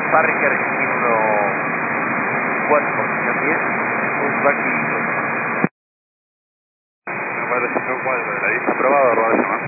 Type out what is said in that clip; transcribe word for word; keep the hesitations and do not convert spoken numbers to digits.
Parker uno cuatro por posición diez, un Bucky. Me parece un cuadro de la lista aprobado, Roda llamar.